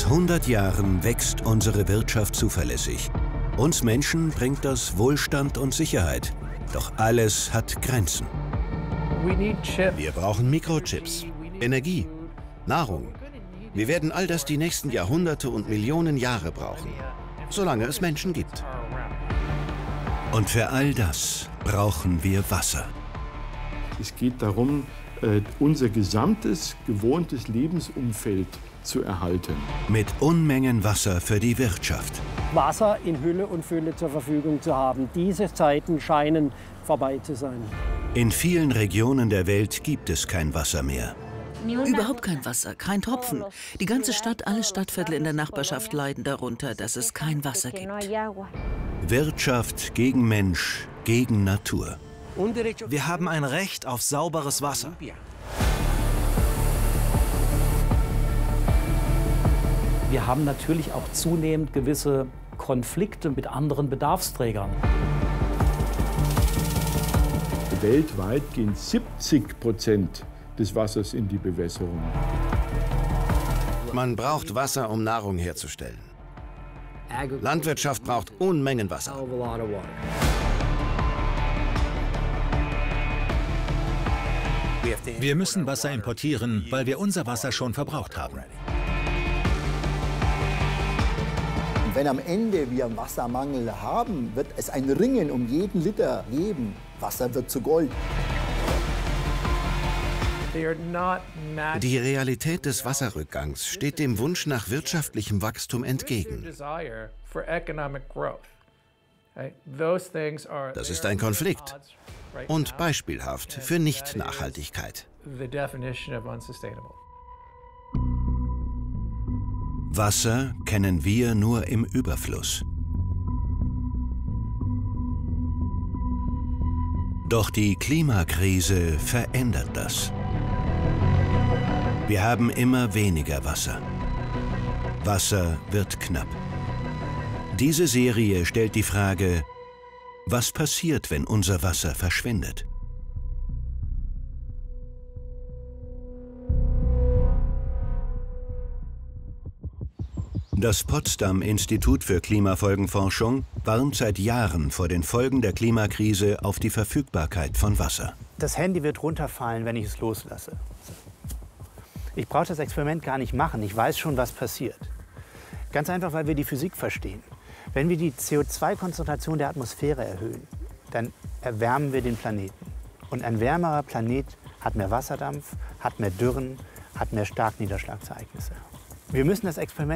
Seit 100 Jahren wächst unsere Wirtschaft zuverlässig. Uns Menschen bringt das Wohlstand und Sicherheit. Doch alles hat Grenzen. Wir brauchen Mikrochips, Energie, Nahrung. Wir werden all das die nächsten Jahrhunderte und Millionen Jahre brauchen, solange es Menschen gibt. Und für all das brauchen wir Wasser. Es geht darum, unser gesamtes, gewohntes Lebensumfeld zu erhalten. Mit Unmengen Wasser für die Wirtschaft. Wasser in Hülle und Fülle zur Verfügung zu haben. Diese Zeiten scheinen vorbei zu sein. In vielen Regionen der Welt gibt es kein Wasser mehr. Überhaupt kein Wasser, kein Tropfen. Die ganze Stadt, alle Stadtviertel in der Nachbarschaft leiden darunter, dass es kein Wasser gibt. Wirtschaft gegen Mensch, gegen Natur. Wir haben ein Recht auf sauberes Wasser. Wir haben natürlich auch zunehmend gewisse Konflikte mit anderen Bedarfsträgern. Weltweit gehen 70% des Wassers in die Bewässerung. Man braucht Wasser, um Nahrung herzustellen. Landwirtschaft braucht Unmengen Wasser. Wir müssen Wasser importieren, weil wir unser Wasser schon verbraucht haben. Wenn am Ende wir Wassermangel haben, wird es ein Ringen um jeden Liter geben. Wasser wird zu Gold. Die Realität des Wasserrückgangs steht dem Wunsch nach wirtschaftlichem Wachstum entgegen. Das ist ein Konflikt und beispielhaft für Nicht-Nachhaltigkeit. Wasser kennen wir nur im Überfluss. Doch die Klimakrise verändert das. Wir haben immer weniger Wasser. Wasser wird knapp. Diese Serie stellt die Frage, was passiert, wenn unser Wasser verschwindet? Das Potsdam-Institut für Klimafolgenforschung warnt seit Jahren vor den Folgen der Klimakrise auf die Verfügbarkeit von Wasser. Das Handy wird runterfallen, wenn ich es loslasse. Ich brauche das Experiment gar nicht machen. Ich weiß schon, was passiert. Ganz einfach, weil wir die Physik verstehen. Wenn wir die CO2-Konzentration der Atmosphäre erhöhen, dann erwärmen wir den Planeten. Und ein wärmerer Planet hat mehr Wasserdampf, hat mehr Dürren, hat mehr Starkniederschlagsereignisse. Wir müssen das Experiment